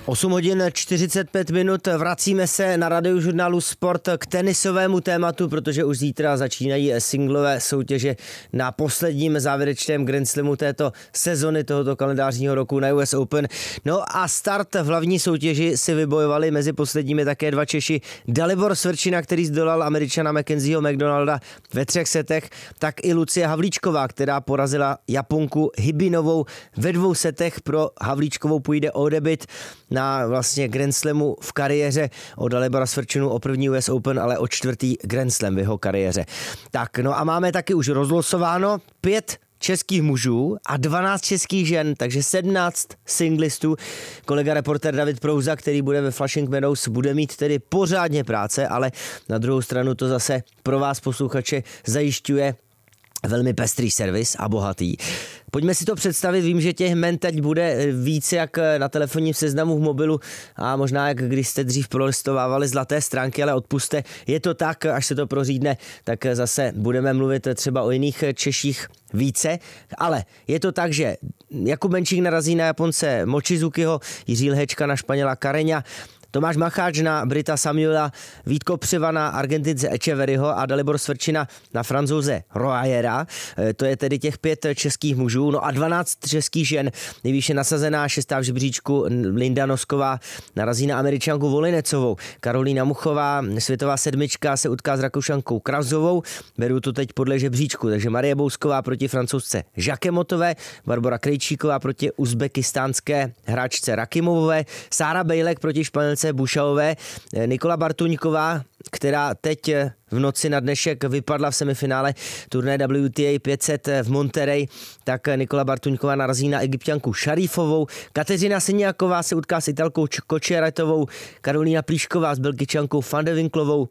8 hodin 45 minut, vracíme se na Radiožurnálu Sport k tenisovému tématu, protože už zítra začínají singlové soutěže na posledním závěrečném Grand Slamu této sezony, tohoto kalendářního roku na US Open. No a start v hlavní soutěži si vybojovali mezi posledními také dva Češi, Dalibor Svrčina, který zdolal Američana Mackenzieho McDonalda ve 3 setech, tak i Lucie Havlíčková, která porazila Japonku Hybinovou ve 2 setech. Pro Havlíčkovou půjde o debut na vlastně Grand Slamu v kariéře, o Dalibora Svrčinu o první US Open, ale o 4. Grand Slam v jeho kariéře. Tak, no a máme taky už rozlosováno 5 českých mužů a 12 českých žen, takže 17 singlistů. Kolega reporter David Prouza, který bude ve Flushing Meadows, bude mít tedy pořádně práce, ale na druhou stranu to zase pro vás posluchače zajišťuje velmi pestrý servis a bohatý. Pojďme si to představit, vím, že těch jmen teď bude víc jak na telefonním seznamu v mobilu a možná jak když jste dřív prolistovávali zlaté stránky, ale odpuste, je to tak, až se to prořídne, tak zase budeme mluvit třeba o jiných Češích více, ale je to tak, že Jakub Menčík narazí na Japonce Mochizukiho, Jiří Lhečka na Španěla Carreña, Tomáš Macháč na Brita Samuela, Vít Kopřiva na Argentince Echeverryho a Dalibor Svrčina na Francouze Royera. To je tedy těch 5 českých mužů. No a 12 českých žen. Nejvýše nasazená 6. v žebříčku Linda Nosková narazí na Američanku Volinecovou. Karolína Muchová, světová 7, se utká s Rakušankou Krazovou. Beru to teď podle žebříčku. Takže Marie Bousková proti Francouzce Žakemotové, Barbora Krejčíková proti uzbekistánské hráčce Rakimovové, Sára Bejlek proti Španělce Bušaové, Nikola Bartuňková, která teď v noci na dnešek vypadla v semifinále turné WTA 500 v Monterey, tak Nikola Bartuňková narazí na Egypťanku Šarifovou, Kateřina Siniaková se utká s Italkou Kočeretovou, Karolína Plíšková s Belgičankou Van de Winklovou,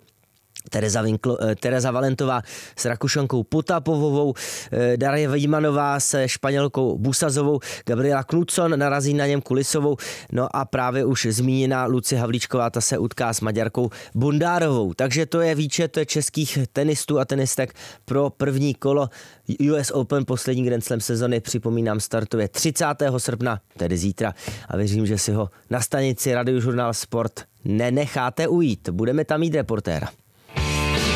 Tereza Valentová s Rakušankou Potapovou, Darja Vejmanová s Španělkou Busazovou, Gabriela Knudson narazí na Němku Lisovou, no a právě už zmíněná Lucie Havlíčková, ta se utká s Maďarkou Bondárovou. Takže to je výčet českých tenistů a tenistek pro první kolo US Open, poslední Grand Slam sezony. Připomínám, startuje 30. srpna, tedy zítra, a věřím, že si ho na stanici Radiožurnál Sport nenecháte ujít. Budeme tam mít reportéra.